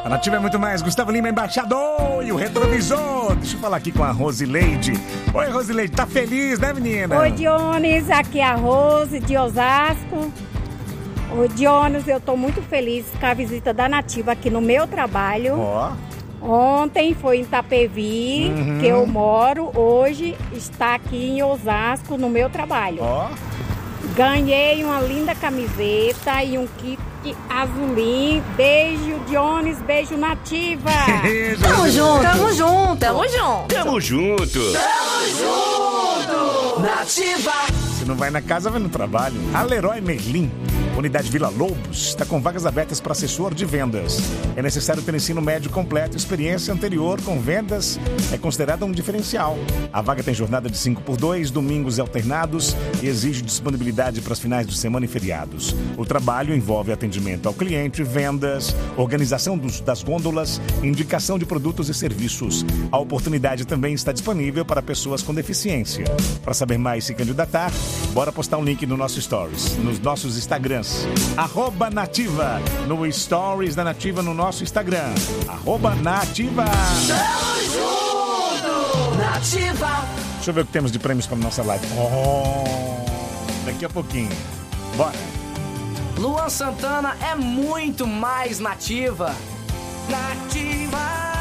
A Nativa é muito mais. Gustavo Lima, embaixador, e o retrovisor. Deixa eu falar aqui com a Rosileide. Oi, Rosileide, tá feliz, né, menina? Oi, Dionis, aqui é a Rose de Osasco. Oi, Dionis, eu tô muito feliz com a visita da Nativa aqui no meu trabalho. Ó. Ontem foi em Itapevi, que eu moro. Hoje está aqui em Osasco, no meu trabalho. Ó. Ganhei uma linda camiseta e um kit azulim. Beijo, Dionis, beijo, Nativa. Tamo junto. Tamo junto. Tamo junto. Tamo junto. Tamo junto. Nativa. Se não vai na casa, vai no trabalho. A Leroy Merlin, Unidade Vila Lobos, está com vagas abertas para assessor de vendas. É necessário ter ensino médio completo, experiência anterior com vendas é considerada um diferencial. A vaga tem jornada de 5x2, domingos alternados e exige disponibilidade para os finais de semana e feriados. O trabalho envolve atendimento ao cliente, vendas, organização das gôndolas, indicação de produtos e serviços. A oportunidade também está disponível para pessoas com deficiência. Para saber mais e se candidatar, bora postar um link no nosso Stories, nos nossos Instagrams. @Nativa, no Stories da Nativa no nosso Instagram. @Nativa. Tamo junto. Nativa. Deixa eu ver o que temos de prêmios para nossa live. Daqui a pouquinho. Bora. Luan Santana é muito mais nativa. Nativa.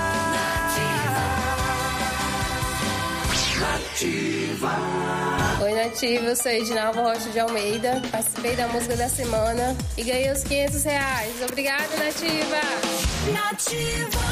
Nativa. Oi, Nativa, eu sou Edinalva Rocha de Almeida, participei da música da semana e ganhei os R$500. Obrigada, Nativa! Nativa.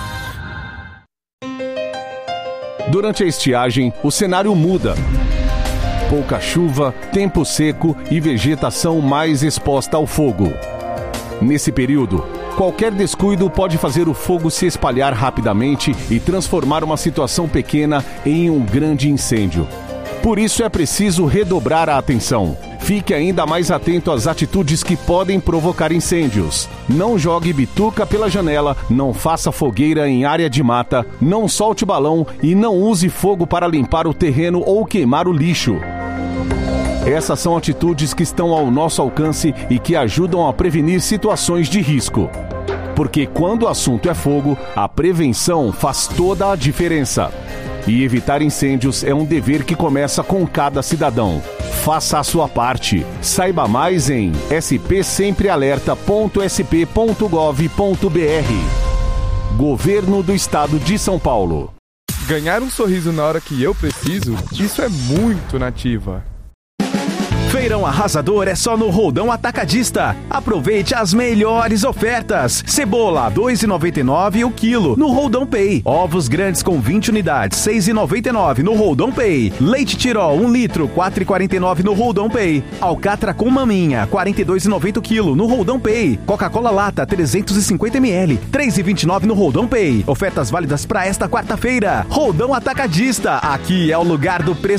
Durante a estiagem, o cenário muda. Pouca chuva, tempo seco e vegetação mais exposta ao fogo. Nesse período, qualquer descuido pode fazer o fogo se espalhar rapidamente e transformar uma situação pequena em um grande incêndio. Por isso é preciso redobrar a atenção. Fique ainda mais atento às atitudes que podem provocar incêndios. Não jogue bituca pela janela, não faça fogueira em área de mata, não solte balão e não use fogo para limpar o terreno ou queimar o lixo. Essas são atitudes que estão ao nosso alcance e que ajudam a prevenir situações de risco. Porque quando o assunto é fogo, a prevenção faz toda a diferença. E evitar incêndios é um dever que começa com cada cidadão. Faça a sua parte. Saiba mais em spsemprealerta.sp.gov.br. Governo do Estado de São Paulo. Ganhar um sorriso na hora que eu preciso, isso é muito Nativa. Feirão arrasador é só no Roldão Atacadista. Aproveite as melhores ofertas. Cebola, R$ 2,99 o quilo no Roldão Pay. Ovos grandes com 20 unidades, R$ 6,99 no Roldão Pay. Leite Tirol, 1 litro, R$ 4,49 no Roldão Pay. Alcatra com maminha, R$ 42,90 o quilo no Roldão Pay. Coca-Cola Lata, 350 ml, R$ 3,29 no Roldão Pay. Ofertas válidas para esta quarta-feira. Roldão Atacadista, aqui é o lugar do preço